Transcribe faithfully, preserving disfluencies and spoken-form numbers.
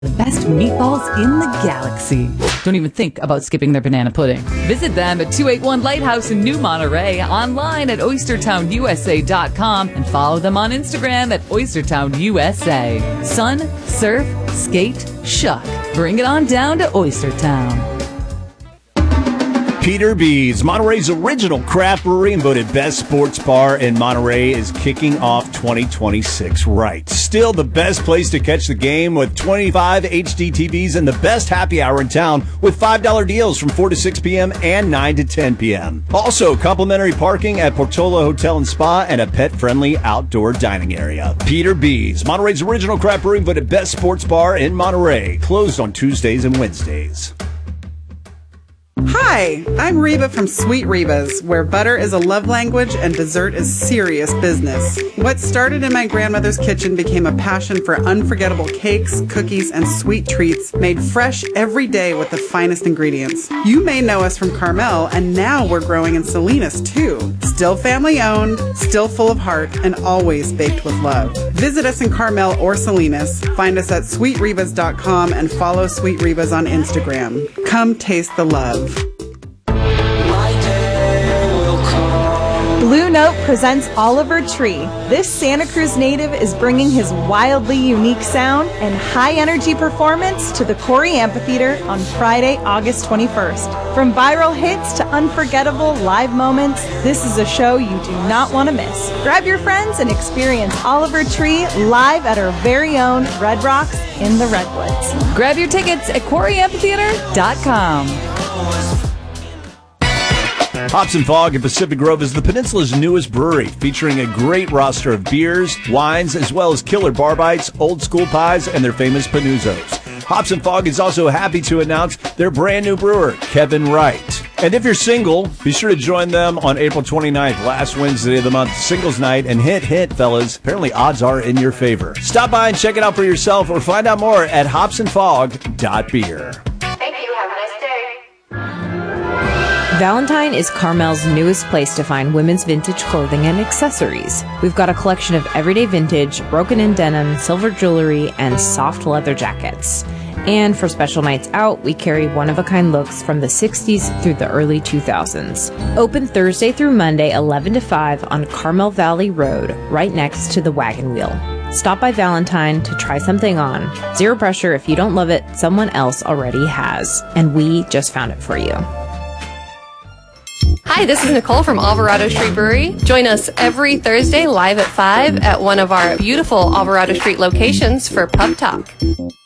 The best meatballs in the galaxy. Don't even think about skipping their banana pudding. Visit them at two eighty-one Lighthouse in New Monterey, online at oyster town u s a dot com, and follow them on Instagram at oystertown u s a. Sun, surf, skate, shuck. Bring it on down to Oystertown. Peter B's, Monterey's original craft brewery and voted best sports bar in Monterey, is kicking off twenty twenty-six right. Still the best place to catch the game with twenty-five H D T Vs and the best happy hour in town with five dollar deals from four to six p.m. and nine to ten p.m. Also, complimentary parking at Portola Hotel and Spa and a pet-friendly outdoor dining area. Peter B's, Monterey's original craft brewery and voted best sports bar in Monterey. Closed on Tuesdays and Wednesdays. Hi, I'm Reba from Sweet Reba's, where butter is a love language and dessert is serious business. What started in my grandmother's kitchen became a passion for unforgettable cakes, cookies, and sweet treats made fresh every day with the finest ingredients. You may know us from Carmel, and now we're growing in Salinas too. Still family owned, still full of heart, and always baked with love. Visit us in Carmel or Salinas. Find us at sweet rebas dot com and follow Sweet Rebas on Instagram. Come taste the love. Blue Note presents Oliver Tree. This Santa Cruz native is bringing his wildly unique sound and high-energy performance to the Corey Amphitheater on Friday, August twenty-first. From viral hits to unforgettable live moments, this is a show you do not want to miss. Grab your friends and experience Oliver Tree live at our very own Red Rocks in the Redwoods. Grab your tickets at corey amphitheater dot com. Hops and Fog in Pacific Grove is the peninsula's newest brewery, featuring a great roster of beers, wines, as well as killer bar bites, old school pies, and their famous panuzos. Hops and Fog is also happy to announce their brand new brewer, Kevin Wright. And if you're single, be sure to join them on April twenty-ninth, last Wednesday of the month, singles night, and hint, hint, fellas, apparently odds are in your favor. Stop by and check it out for yourself or find out more at hops and fog dot beer. Thank you. Have a nice day. Valentine is Carmel's newest place to find women's vintage clothing and accessories. We've got a collection of everyday vintage, broken-in denim, silver jewelry, and soft leather jackets. And for special nights out, we carry one-of-a-kind looks from the sixties through the early two thousands. Open Thursday through Monday, eleven to five on Carmel Valley Road, right next to the Wagon Wheel. Stop by Valentine to try something on. Zero pressure. If you don't love it, someone else already has. And we just found it for you. Hi, this is Nicole from Alvarado Street Brewery. Join us every Thursday live at five at one of our beautiful Alvarado Street locations for Pub Talk.